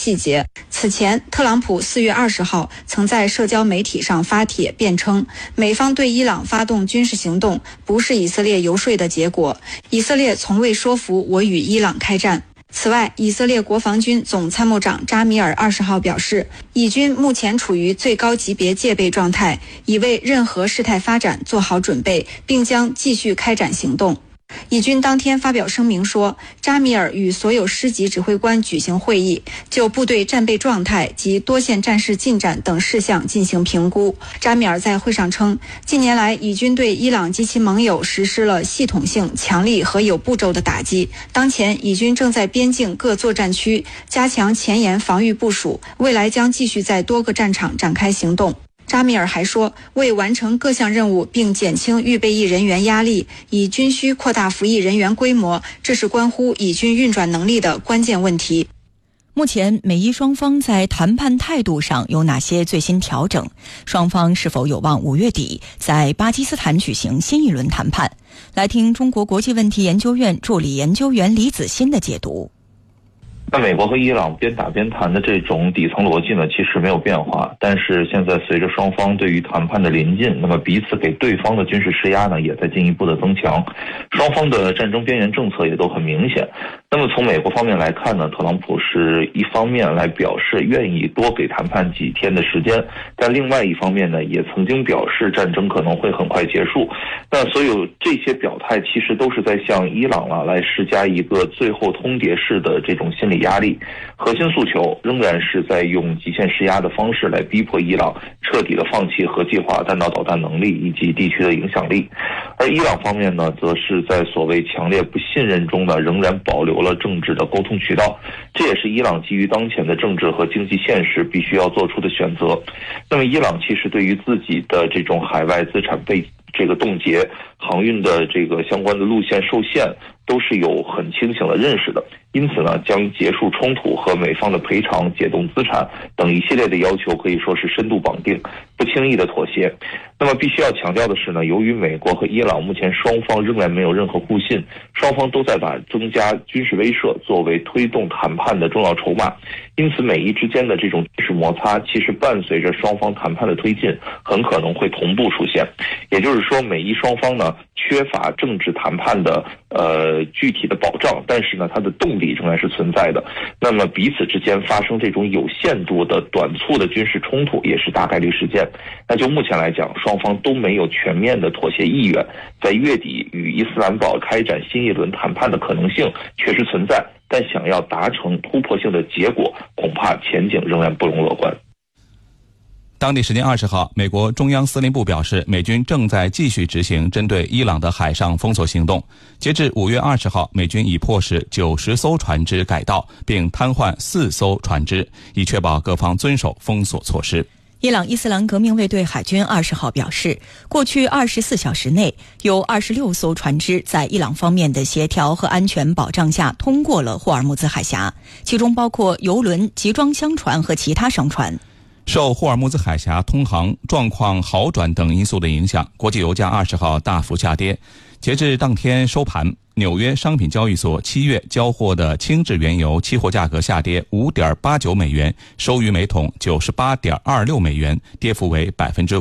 细节。此前，特朗普4月20号曾在社交媒体上发帖辩称，美方对伊朗发动军事行动不是以色列游说的结果，以色列从未说服我与伊朗开战。此外，以色列国防军总参谋长扎米尔20号表示，以军目前处于最高级别戒备状态，已为任何事态发展做好准备，并将继续开展行动。以军当天发表声明说，扎米尔与所有师级指挥官举行会议，就部队战备状态及多线战事进展等事项进行评估。扎米尔在会上称，近年来以军对伊朗及其盟友实施了系统性、强力和有步骤的打击。当前，以军正在边境各作战区加强前沿防御部署，未来将继续在多个战场展开行动。扎米尔还说，为完成各项任务并减轻预备役人员压力，以军需扩大服役人员规模，这是关乎以军运转能力的关键问题。 目前，美伊双方在谈判态度上有哪些最新调整？双方是否有望5月底在巴基斯坦举行新一轮谈判？来听中国国际问题研究院助理研究员李子欣的解读。 那美国和伊朗边打边谈的这种底层逻辑呢，其实没有变化。但是现在随着双方对于谈判的临近，那么彼此给对方的军事施压呢，也在进一步的增强。双方的战争边缘政策也都很明显。那么从美国方面来看呢，特朗普是一方面来表示愿意多给谈判几天的时间，但另外一方面呢，也曾经表示战争可能会很快结束。那所有这些表态其实都是在向伊朗来施加一个最后通牒式的这种心理压力，核心诉求仍然是在用极限施压的方式来逼迫伊朗彻底的放弃核计划、弹道导弹能力以及地区的影响力。而伊朗方面呢，则是在所谓强烈不信任中呢，仍然保留了政治的沟通渠道，这也是伊朗基于当前的政治和经济现实必须要做出的选择。那么伊朗其实对于自己的这种海外资产被这个冻结、航运的这个相关的路线受限，都是有很清醒的认识的。因此呢，将结束冲突和美方的赔偿、解冻资产等一系列的要求可以说是深度绑定，不轻易的妥协。那么必须要强调的是呢，由于美国和伊朗目前双方仍然没有任何互信，双方都在把增加军事威慑作为推动谈判的重要筹码，因此美伊之间的这种军事摩擦其实伴随着双方谈判的推进，很可能会同步出现。也就是说，美伊双方呢缺乏政治谈判的具体的保障，但是呢它的动力仍然是存在的。那么彼此之间发生这种有限度的短促的军事冲突也是大概率事件。那就目前来讲，双方都没有全面的妥协意愿，在月底与伊斯兰堡开展新一轮谈判的可能性确实存在，但想要达成突破性的结果，恐怕前景仍然不容乐观。 当地时间20号，美国中央司令部表示，美军正在继续执行针对伊朗的海上封锁行动。截至5月20号，美军已迫使90艘船只改道，并瘫痪4艘船只，以确保各方遵守封锁措施。 伊朗伊斯兰革命卫队海军20号表示，过去24小时内，有26艘船只在伊朗方面的协调和安全保障下通过了霍尔木兹海峡，其中包括油轮、集装箱船和其他商船。 受霍尔木兹海峡通航状况好转等因素的影响，国际油价20号大幅下跌。截至当天收盘，纽约商品交易所7月交货的轻质原油期货价格下跌 5.89 美元，收于每桶 98.26 美元，跌幅为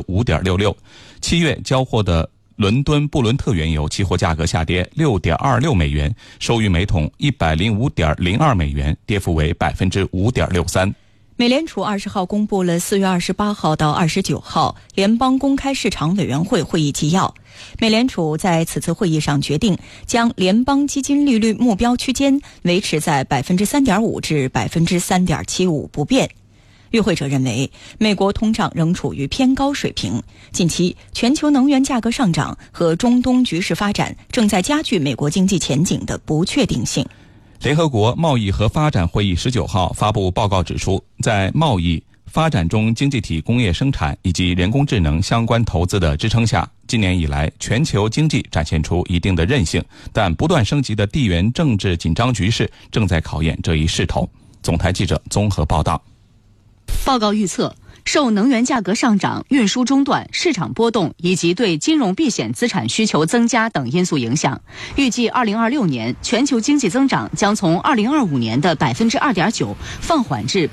5.66%。7月交货的伦敦布伦特原油期货价格下跌 6.26 美元，收于每桶 105.02 美元，跌幅为 5.63%。 美联储20号公布了4月28号到29号联邦公开市场委员会会议纪要。美联储在此次会议上决定将联邦基金利率目标区间维持在 3.5% 至 3.75% 不变。与会者认为，美国通胀仍处于偏高水平，近期全球能源价格上涨和中东局势发展正在加剧美国经济前景的不确定性。 联合国贸易和发展会议19号发布报告指出，在贸易发展中经济体工业生产以及人工智能相关投资的支撑下，今年以来全球经济展现出一定的韧性，但不断升级的地缘政治紧张局势正在考验这一势头。总台记者综合报道。 报告预测，受能源价格上涨、运输中断、市场波动以及对金融避险资产需求增加等因素影响，预计2026年全球经济增长将从2025年的 2.9% 放缓至